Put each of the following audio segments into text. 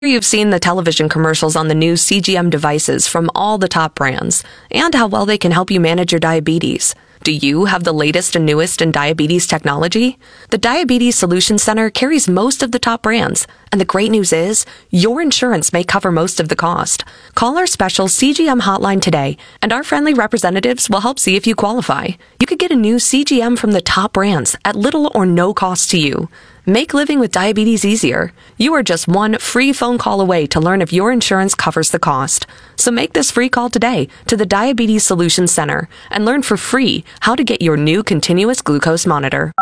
You've seen the television commercials on the new CGM devices from all the top brands and how well they can help you manage your diabetes. Do you have the latest and newest in diabetes technology? The Diabetes Solutions Center carries most of the top brands, and the great news is your insurance may cover most of the cost. Call our special CGM hotline today, and our friendly representatives will help see if you qualify. You could get a new CGM from the top brands at little or no cost to you. Make living with diabetes easier. You are just one free phone call away to learn if your insurance covers the cost. So make this free call today to the Diabetes Solutions Center and learn for free how to get your new continuous glucose monitor.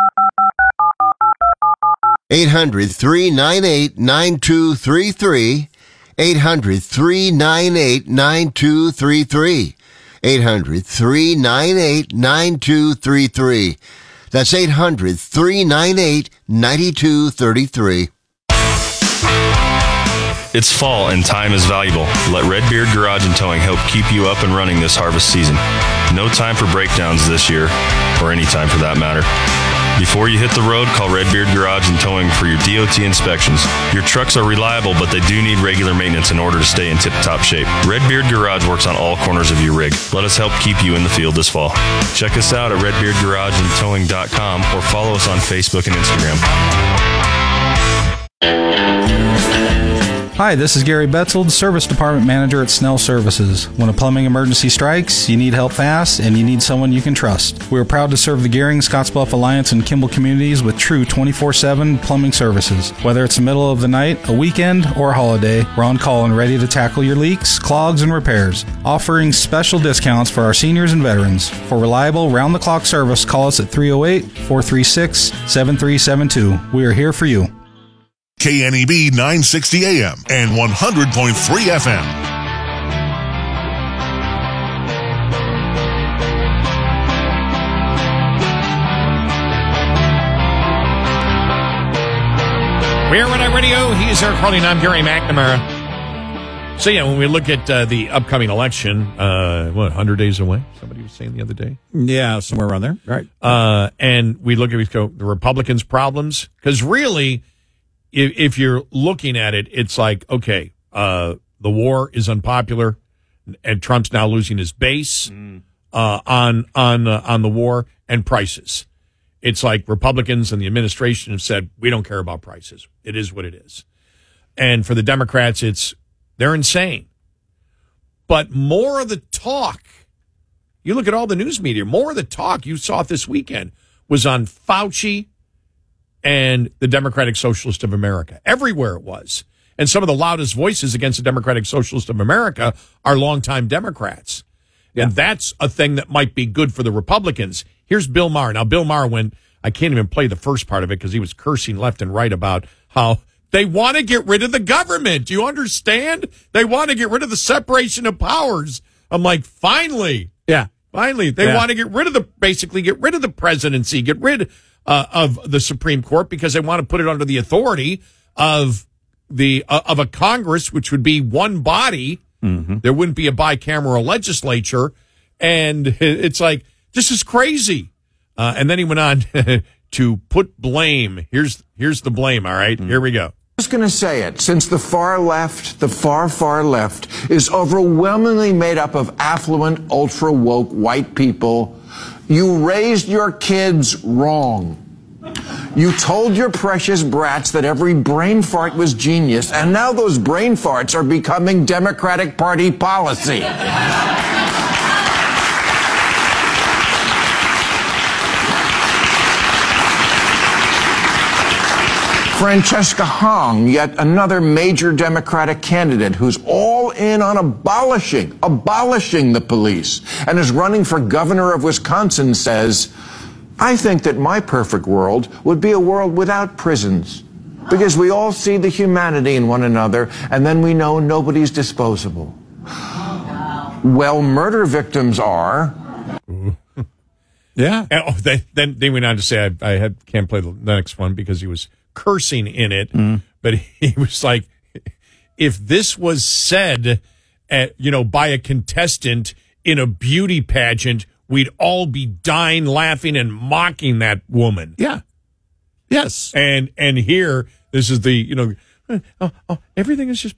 800-398-9233. 800-398-9233. 800-398-9233. That's 800-398-9233. It's fall and time is valuable. Let Redbeard Garage and Towing help keep you up and running this harvest season. No time for breakdowns this year, or any time for that matter. Before you hit the road, call Redbeard Garage and Towing for your DOT inspections. Your trucks are reliable, but they do need regular maintenance in order to stay in tip-top shape. Redbeard Garage works on all corners of your rig. Let us help keep you in the field this fall. Check us out at redbeardgarageandtowing.com or follow us on Facebook and Instagram. Hi, this is Gary Betzold, Service Department Manager at Snell Services. When a plumbing emergency strikes, you need help fast, and you need someone you can trust. We are proud to serve the Gehring, Scottsbluff Alliance, and Kimball communities with true 24/7 plumbing services. Whether it's the middle of the night, a weekend, or a holiday, we're on call and ready to tackle your leaks, clogs, and repairs. Offering special discounts for our seniors and veterans. For reliable, round-the-clock service, call us at 308-436-7372. We are here for you. KNEB 960 AM and 100.3 FM. We are Red Radio. He is Eric Harley, and I'm Gary McNamara. So, yeah, when we look at the upcoming election, 100 days away? Somebody was saying the other day. Yeah, somewhere around there. Right. And we look at the Republicans' problems. Because really, if you're looking at it, it's like, okay, the war is unpopular, and Trump's now losing his base on the war, and prices. It's like Republicans and the administration have said, we don't care about prices. It is what it is. And for the Democrats, they're insane. But more of the talk, you look at all the news media, more of the talk you saw this weekend was on Fauci and the Democratic Socialist of America. Everywhere it was. And some of the loudest voices against the Democratic Socialist of America are longtime Democrats. Yeah. And that's a thing that might be good for the Republicans. Here's Bill Maher. Now, Bill Maher, I can't even play the first part of it because he was cursing left and right about how they want to get rid of the government. Do you understand? They want to get rid of the separation of powers. I'm like, finally. Yeah. Finally. They want to get rid of the presidency, get rid of the Supreme Court, because they want to put it under the authority of a Congress, which would be one body. Mm-hmm. There wouldn't be a bicameral legislature, and it's like, this is crazy. And then he went on to put blame. Here's the blame. All right, Here we go. I'm just going to say it. Since the far left, the far, far left, is overwhelmingly made up of affluent, ultra-woke white people, you raised your kids wrong. You told your precious brats that every brain fart was genius, and now those brain farts are becoming Democratic Party policy. Francesca Hong, yet another major Democratic candidate who's all in on abolishing the police and is running for governor of Wisconsin, says, I think that my perfect world would be a world without prisons, because we all see the humanity in one another, and then we know nobody's disposable. Well, murder victims are. Yeah. And, then they went on to say, I can't play the next one because he was cursing in it, but he was like, if this was said by a contestant in a beauty pageant, we'd all be dying laughing and mocking that woman. Yeah. Yes. And here, this is the everything is just